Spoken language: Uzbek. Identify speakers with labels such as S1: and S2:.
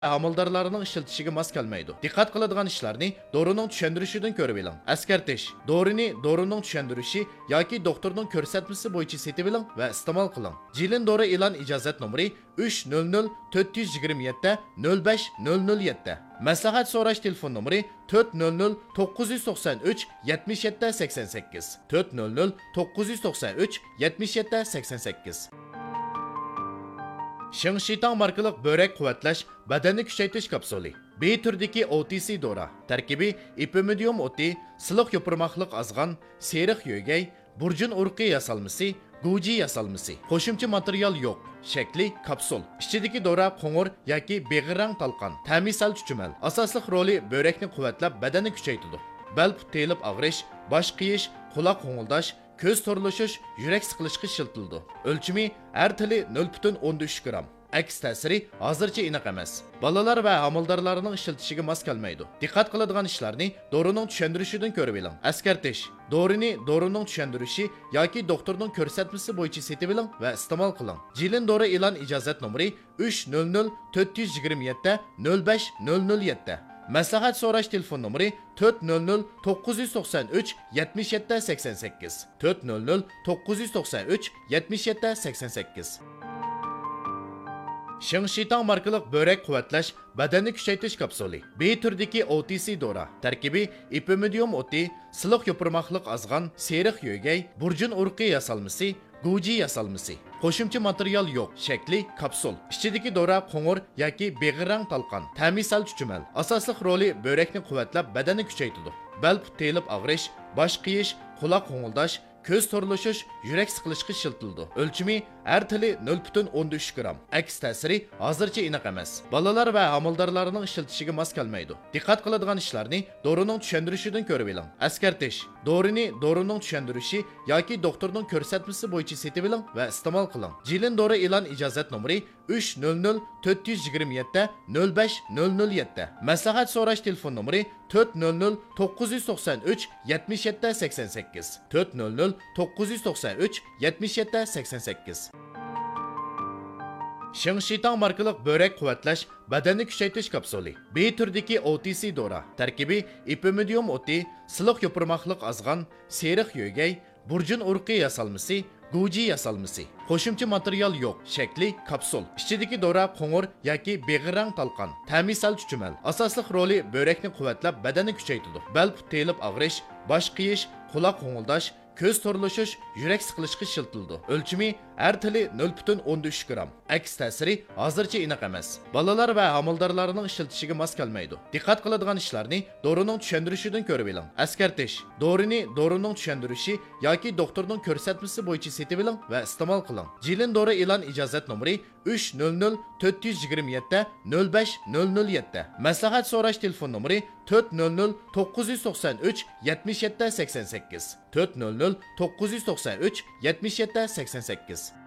S1: amaldorlarning ishlatishiga mos kelmaydi. Diqqat qiladigan ishlarni dorining tushuntirishidan ko'rib oling. Eskartish: dorini dorining tushuntirishi yoki doktorning ko'rsatmasi bo'yicha setib oling va iste'mol qiling. Jilin dori e'lon ijozat nomeri 300 427 05007. Maslahat so'rash telefon nomeri 400 993 77 88. 400 993 77 88. Shingshitang markalik börek quvvatlash, badanni kuchaytirish kapsuli. B turdagi OTC dora. Tarkibi ipimidium oti, siliq yo'pirmoqliq azg'an, seriq yo'gay, burjun urqi yasalmasi, guji yasalmasi. Qo'shimcha material yo'q. Shakli kapsul. Ichidagi dora qo'ng'ir yoki beg'irang talqon. Ta'mi sal chuchumal. Asosli roli börekni quvvatlab, badanni kuchaytiradi. Bel telib og'rish, bosh qiyish, quloq qo'ng'ildash, ko'z to'rlashish, yurak siqilishga shiltildi. O'lchimi har tili 0.13 gram. Aks ta'siri hozircha aniq emas. Balalar va amaldorlarning ishlatishiga mos kelmaydi. Diqqat qiladigan ishlarni dorining tushuntirishidan ko'rib oling. Eskartish: dorini dorining tushuntirishi yoki doktorning ko'rsatmasi bo'yicha setib oling va iste'mol qiling. Jilin dori e'lon ijozat nomeri 300 427 05007. Maslahat so'rash telefon nomeri 400 993 77 88. 400 993 77 88. Shingshitang markalik börek quvvatlash, badanni kuchaytirish kapsuli. B turdagi OTC dora. Tarkibi ipimidium oti, siliq yo'pirmoqliq azg'an, seriq yo'gay, burjun urqi yasalmasi, guji yasalmasi. Qo'shimcha material yo'q. Shakli kapsul. Ichidagi dora qo'ng'ir yoki beg'irang talqon. Ta'mi sal chuchumal. Asosli roli börekni quvvatlab, badanni kuchaytiradi. Bel telib og'rish, bosh qiyish, quloq qo'ng'ildash, ko'z to'rlashish, yurak siqilishga shiltildi. O'lchimi har tili 0.13 gram. Aks ta'siri hozircha aniq emas. Balalar va amaldorlarning ishlatishiga mos kelmaydi. Diqqat qiladigan ishlarni dorining tushuntirishidan ko'rib oling. Eskartish: dorini dorining tushuntirishi yoki doktorning ko'rsatmasi bo'yicha setib oling va iste'mol qiling. Jilin dori e'lon ijozat nomeri 300 427 05007. Maslahat so'rash telefon nomeri 400 993 77 88. 400 993 77 88. Shingshitang markalik börek quvvatlash, badanni kuchaytirish kapsuli. B turdagi OTC dora. Tarkibi ipimidium oti, siliq yo'pirmoqliq azg'an, seriq yo'gay, burjun urqi yasalmasi, guji yasalmasi. Qo'shimcha material yo'q. Shakli kapsul. Ichidagi dora qo'ng'ir yoki beg'irang talqon. Ta'mi sal chuchumal. Asosli roli börekni quvvatlab, badanni kuchaytiradi. Bel telib og'rish, bosh qiyish, quloq qo'ng'ildash, ko'z to'rlashish, yurak siqilishga shiltildi. O'lchimi har tili 0.13 gram. Aks ta'siri hozircha aniq emas. Balalar va amaldorlarning ishlatishiga mos kelmaydi. Diqqat qiladigan ishlarni dorining tushuntirishidan ko'rib oling. Eskartish: dorini dorining tushuntirishi yoki doktorning ko'rsatmasi bo'yicha setib oling va iste'mol qiling. Jilin dori e'lon ijozat nomeri 300 427 05007. Maslahat so'rash telefon nomeri 400 993 77 88. 400 993 77 88.